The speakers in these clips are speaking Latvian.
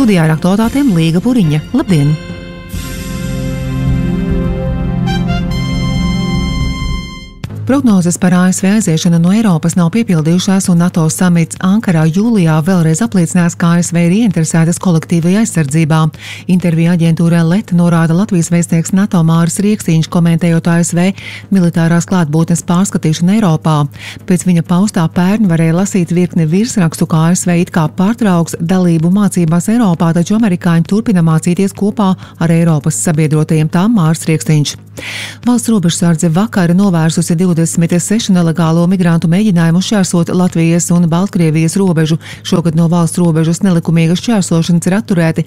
Studijā ar aktualitātēm Līga Puriņa. Labdien! Prognozes par ASV aiziešanu no Eiropas nav piepildījušās, un NATO samits Ankarā jūlijā vēlreiz apliecinās, ka ASV ir ieinteresētas kolektīvajā aizsardzībā. Intervijā aģentūrā LET norāda Latvijas vēstnieks NATO Māris Rieksīņš, komentējot ASV militārās klātbūtnes pārskatīšanu Eiropā. Pēc viņa paustā pērn varēja lasīt virkni virsrakstu, ka ASV it kā pārtrauks dalību mācībās Eiropā, taču amerikāņi turpina mācīties kopā ar Eiropas sabiedrotajiem, tā Māris Rieksīņš. Valsts robežsardze vakar novērsusi 26 nelegālo migrantu mēģinājumu šķērsot Latvijas un Baltkrievijas robežu. Šogad no valsts robežas nelikumīgas šķērsošanas ir atturēti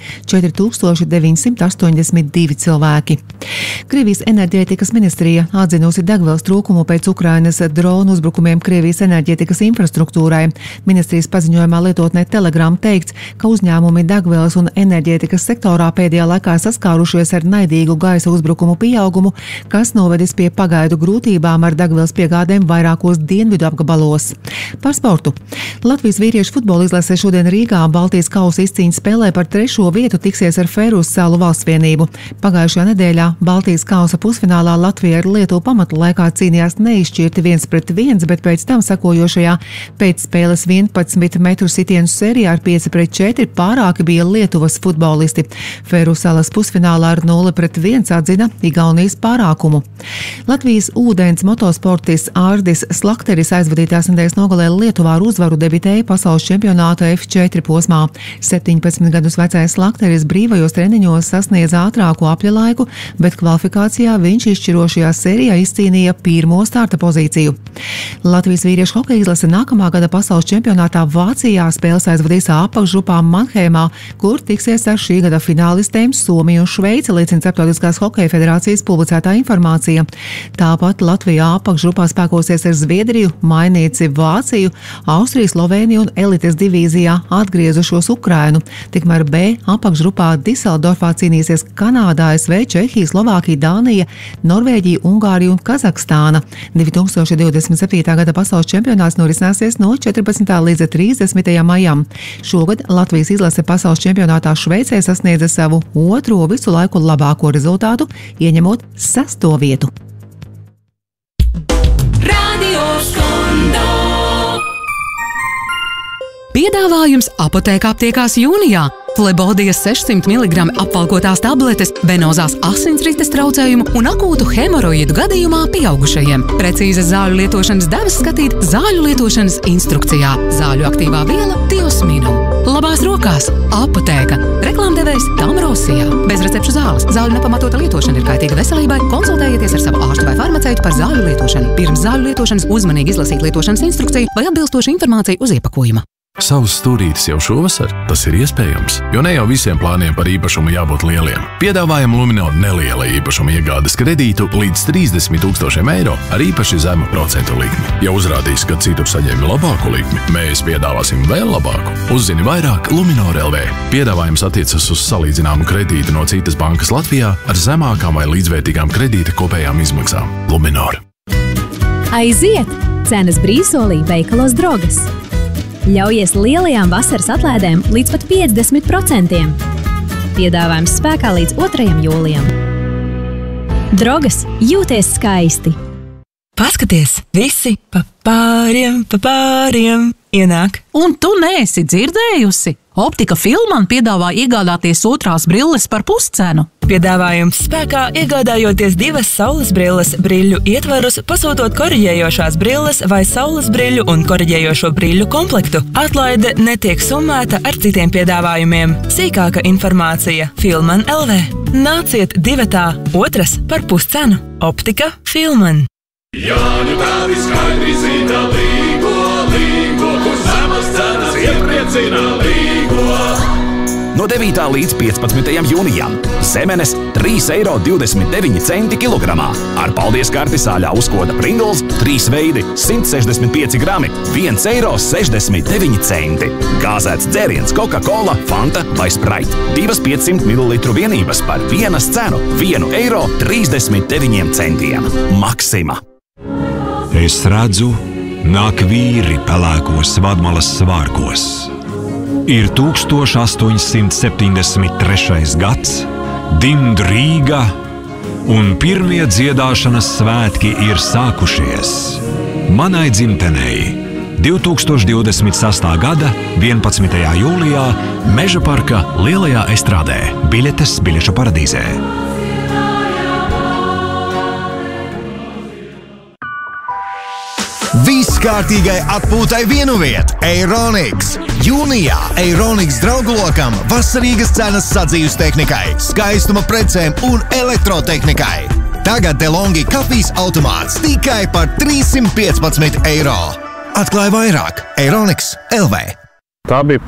4982 cilvēki. Krievijas enerģētikas ministrija atzinusi degvielas trūkumu pēc Ukrainas dronu uzbrukumiem Krievijas enerģētikas infrastruktūrai. Ministrijas paziņojumā lietotnē Telegram teikts, ka uzņēmumi degvielas un enerģētikas sektorā pēdējā laikā saskārušies ar naidīgu gaisa uzbrukumu pieaugumu, kas novedis pie pagaidu grūtībām ar degvielas piegādēm vairākos dienvidu apgabalos. Par sportu. Latvijas vīriešu futbola izlase šodien Rīgā Baltijas kausa izcīņas spēlē par 3. vietu tiksies ar Ferus salu valstsvienību. Pagājušajā nedēļā Baltijas kausa pusfinālā Latvija ar Lietuvu pamatu laikā cīnījās neizšķirti 1-1, bet pēc tam sekojošajā pēcspēles 11 metru sitienu sērijā ar 5-4 pārāki bija Lietuvas futbolisti. Ferus salas pusfinālā ar 0-1 atzina Igaunijas pārākumu. Latvijas ūdens motosportists Ārdis Slakteris aizvadītās nedēļas nogalē Lietuvā ar uzvaru debitēja pasaules čempionāta F4 posmā. 17 gadus vecais Slakteris brīvajos treniņos sasniedza ātrāko apļa laiku, bet kvalifikācijā viņš izšķirošajā sērijā izcīnīja pirmo starta pozīciju. Latvijas vīriešu hokeja izlase nākamā gada pasaules čempionātā Vācijā spēles aizvadīs apakšgrupā Manheimā, kur tiksies ar šī gada finālistēm Somiju un Šveici, liecina Starptautiskās hokeja federācijas publicētā informācija. Tāpat Latvijā apakšgrupā spēkosies ar Zviedriju, Mainīci, Vāciju, Austriju, Slovēniju un elites divīzijā atgriezušos Ukrainu. Tikmēr B apakšgrupā Diseldorfā cīnīsies Kanāda, ASV, Čehija, Slovākija, Dānija, Norvēģija, Ungārija un Kazahstāna. 2027. gada pasaules čempionāts norisināsies no 14. līdz 30. maijam. Šogad Latvijas izlase pasaules čempionātā Šveicē sasniedza savu otro visu laiku labāko rezultātu, ieņemot 6. vietu. Piedāvājums Apoteka aptiekās jūnijā. Flebodijas 600 mg apvalkotās tabletes venozās asinsrites traucējumu un akūtu hemoroīdu gadījumā pieaugušajiem. Precīzas zāļu lietošanas devas skatīt zāļu lietošanas instrukcijā. Zāļu aktīvā viela Diosminu. Labās rokās Apoteka. Reklāmdevējs Tamrosijā. Bez recepšu zāles. Zāļu nepamatota lietošana ir kaitīga veselībai. Konsultējieties ar savu ārstu vai farmaceitu par zāļu lietošanu. Pirms zāļu lietošanas uzmanīgi izlasīt lietošanas instrukciju vai atbilstošu informāciju uz iepakojuma. Savus stūrītes jau šovasar? Tas ir iespējams, jo ne jau visiem plāniem par īpašumu jābūt lieliem. Piedāvājam Luminor neliela īpašuma iegādes kredītu līdz 30 000 eiro ar īpaši zemu procentu likmi. Ja uzrādīs, ka citur saņēmi labāku likmi, mēs piedāvāsim vēl labāku. Uzzini vairāk Luminor LV. Piedāvājums attiecas uz salīdzināmu kredītu no citas bankas Latvijā ar zemākām vai līdzvērtīgām kredīta kopējām izmaksām. Luminor. Aiziet! Cenas brīvsolī veikalos Drogas. Ļaujies lielajām vasaras atlaidēm līdz pat 50%. Piedāvājums spēkā līdz 2. jūlijam. Drogas, jūties skaisti! Paskaties, visi pa pāriem ienāk. Un tu neesi dzirdējusi? Optika Filman piedāvā iegādāties otrās brilles par puscenu. Piedāvājums spēkā iegādājoties 2 saules brilles briļu ietvarus, pasūtot koriģējošās brilles vai saules briļu un koriģējošo briļu komplektu. Atlaide netiek summēta ar citiem piedāvājumiem. Sīkāka informācija Filman LV. Nāciet 2. otras par puscenu. Optika Filman. Jāņu tādi skaidri zina līgo, kur zemes cenas iepriecina līgo. No 9. līdz 15. jūnijam zemenes 3,29 eiro kilogramā. Ar paldies karti sāļā uzkoda Pringles 3 veidi 165 grami 1,69 eiro. Gāzēts dzēriens Coca-Cola, Fanta vai Sprite 2 500 ml vienības par vienas cenu 1,39 eiro. Maksima. Es redzu, nāk vīri pelēkos vadmalas svārkos. Ir 1873. gads, dimd Rīga, un pirmie dziedāšanas svētki ir sākušies. Manai dzimtenei 2026. gada 11. jūlijā Meža parka Lielajā estrādē. Biļetes Biļešu paradīzē. Viss kārtīgai atpūtai vienu vietu – Eironix. Jūnijā Eironix draugu lokam vasarīgas cenas sadzīves tehnikai, skaistuma precēm un elektrotehnikai. Tagad DeLonghi kafijas automāts tikai par 315 eiro. Atklāj vairāk Eironix LV. Tā bija